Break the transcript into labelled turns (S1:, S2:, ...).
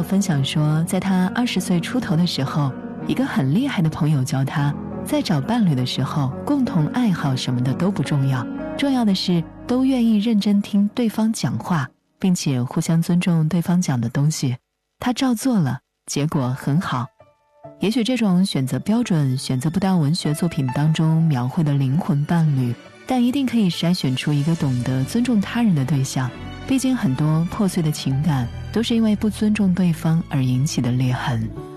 S1: 友分享说，在他20岁出头的时候，一个很厉害的朋友教他，在找伴侣的时候，共同爱好什么的都不重要，重要的是都愿意认真听对方讲话，并且互相尊重对方讲的东西。他照做了，结果很好。也许这种选择标准选择不到文学作品当中描绘的灵魂伴侣，但一定可以筛选出一个懂得尊重他人的对象。毕竟很多破碎的情感都是因为不尊重对方而引起的裂痕。